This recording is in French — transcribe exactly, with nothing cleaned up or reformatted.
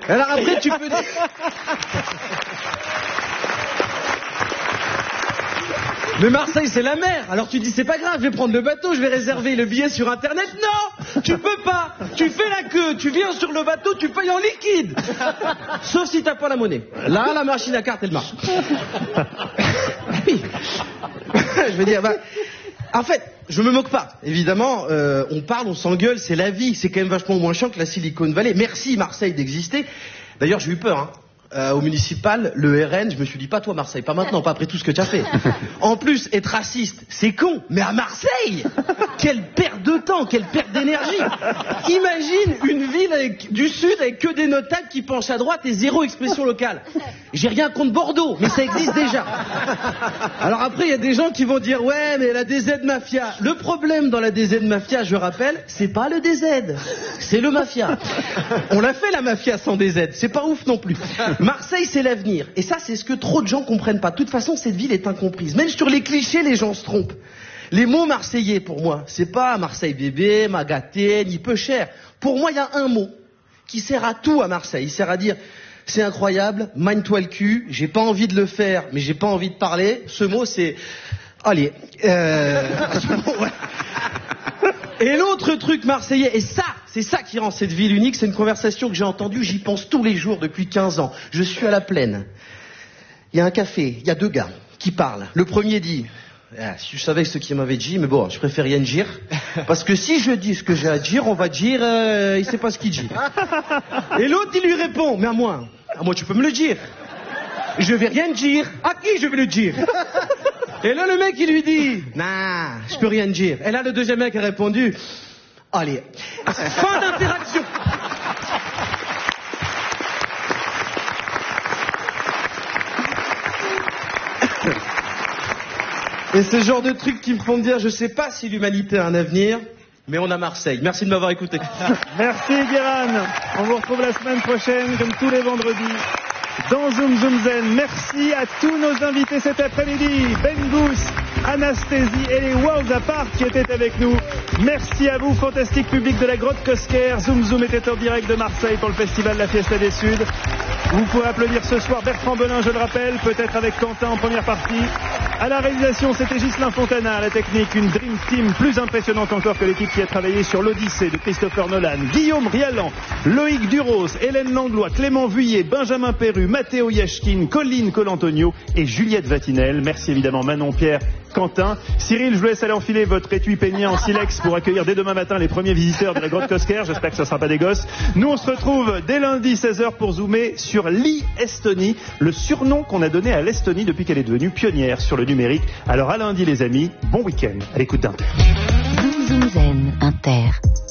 Alors après, tu peux... Mais Marseille, c'est la mer. Alors tu dis, c'est pas grave, je vais prendre le bateau, je vais réserver le billet sur Internet. Non, tu peux pas. Tu fais la queue, tu viens sur le bateau, tu payes en liquide. Sauf si t'as pas la monnaie. Là, la machine à carte, elle marche. Oui. Je veux dire, bah... En fait, je me moque pas. Évidemment, euh, on parle, on s'engueule, c'est la vie. C'est quand même vachement moins chiant que la Silicon Valley. Merci Marseille d'exister. D'ailleurs, j'ai eu peur, hein. Euh, au municipal, le R N, je me suis dit, pas toi Marseille, pas maintenant, pas après tout ce que tu as fait. En plus, être raciste, c'est con, mais à Marseille, quelle perte de temps, quelle perte d'énergie. Imagine une ville avec, du sud avec que des notables qui penchent à droite et zéro expression locale. J'ai rien contre Bordeaux, mais ça existe déjà. Alors après, il y a des gens qui vont dire, ouais, mais la D Z Mafia. Le problème dans la D Z Mafia, je rappelle, c'est pas le D Z, c'est le Mafia. On l'a fait la Mafia sans D Z, c'est pas ouf non plus. Marseille, c'est l'avenir. Et ça, c'est ce que trop de gens comprennent pas. De toute façon, cette ville est incomprise. Même sur les clichés, les gens se trompent. Les mots marseillais, pour moi, c'est pas Marseille bébé, Magaté, ni peu cher. Pour moi, il y a un mot qui sert à tout à Marseille. Il sert à dire, c'est incroyable, mine-toi le cul, j'ai pas envie de le faire, mais j'ai pas envie de parler. Ce mot, c'est... Allez. Euh... Et l'autre truc marseillais, et ça, c'est ça qui rend cette ville unique, c'est une conversation que j'ai entendue, j'y pense tous les jours depuis quinze ans. Je suis à la Plaine. Il y a un café, il y a deux gars qui parlent. Le premier dit, ah, si je savais ce qu'il m'avait dit, mais bon, je préfère rien dire. Parce que si je dis ce que j'ai à dire, on va dire, euh, il sait pas ce qu'il dit. Et l'autre, il lui répond, mais à moi, à moi tu peux me le dire. Je vais rien dire. À qui je vais le dire? Et là, le mec, il lui dit, nah, je peux rien dire. Et là, le deuxième mec a répondu, allez, fin d'interaction. Et c'est ce genre de trucs qui me font dire, je sais pas si l'humanité a un avenir, mais on a Marseille. Merci de m'avoir écouté. Merci Guérin. On vous retrouve la semaine prochaine, comme tous les vendredis, dans Zoom Zoom Zen. Merci à tous nos invités cet après-midi. Ben Gous, Anasthésie et les Worlds Apart qui étaient avec nous. Merci à vous, fantastique public de la Grotte Cosquer. Zoom Zoom était en direct de Marseille pour le festival La Fiesta des Suds. Vous pouvez applaudir ce soir Bertrand Belin, je le rappelle, peut-être avec Quentin en première partie. À la réalisation, c'était Ghislain Fontana. À la technique, une Dream Team plus impressionnante encore que l'équipe qui a travaillé sur l'Odyssée de Christopher Nolan. Guillaume Rialan, Loïc Duros, Hélène Langlois, Clément Vuillet, Benjamin Perru, Matteo Yashkin, Colline Colantonio et Juliette Vatinel. Merci évidemment Manon Pierre, Quentin. Cyril, je vous laisse aller enfiler votre étui peigné en silex pour accueillir dès demain matin les premiers visiteurs de la Grotte Cosquer. J'espère que ça ne sera pas des gosses. Nous, on se retrouve dès lundi seize heures pour zoomer sur l'e-Estonie, le surnom qu'on a donné à l'Estonie depuis qu'elle est devenue pionnière sur le numérique. Alors à lundi les amis, bon week-end à l'écoute d'Inter. Zoom Zoom Zen, Inter.